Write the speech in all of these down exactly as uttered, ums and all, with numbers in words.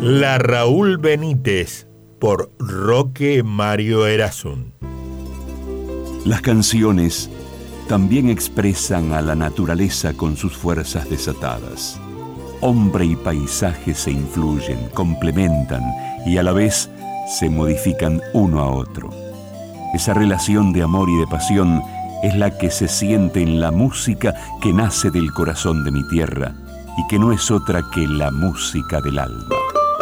La Raúl Benítez por Roque Mario Erasún. Las canciones también expresan a la naturaleza con sus fuerzas desatadas. Hombre y paisaje se influyen, complementan y a la vez se modifican uno a otro. Esa relación de amor y de pasión es la que se siente en la música que nace del corazón de mi tierra y que no es otra que la música del alma.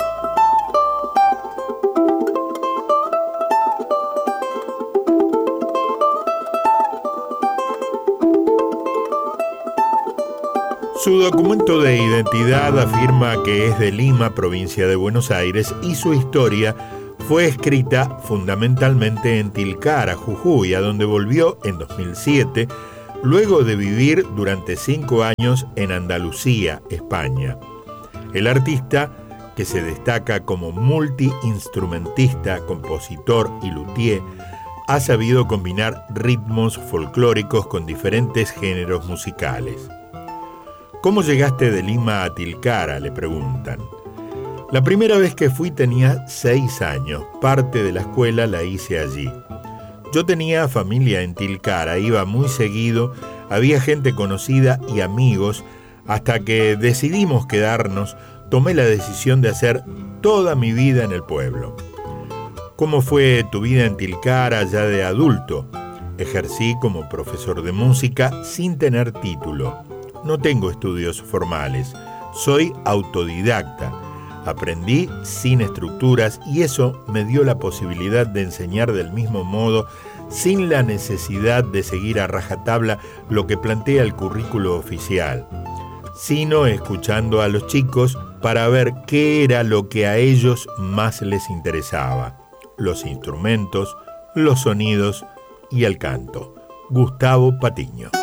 Su documento de identidad afirma que es de Lima, provincia de Buenos Aires, y su historia fue escrita fundamentalmente en Tilcara, Jujuy, a donde volvió en dos mil siete, luego de vivir durante cinco años en Andalucía, España. El artista, que se destaca como multiinstrumentista, compositor y luthier, ha sabido combinar ritmos folclóricos con diferentes géneros musicales. ¿Cómo llegaste de Lima a Tilcara?, le preguntan. La primera vez que fui tenía seis años, parte de la escuela la hice allí. Yo tenía familia en Tilcara, iba muy seguido, había gente conocida y amigos, hasta que decidimos quedarnos, tomé la decisión de hacer toda mi vida en el pueblo. ¿Cómo fue tu vida en Tilcara ya de adulto? Ejercí como profesor de música sin tener título. No tengo estudios formales, soy autodidacta. Aprendí sin estructuras y eso me dio la posibilidad de enseñar del mismo modo, sin la necesidad de seguir a rajatabla lo que plantea el currículo oficial, sino escuchando a los chicos para ver qué era lo que a ellos más les interesaba: los instrumentos, los sonidos y el canto. Gustavo Patiño.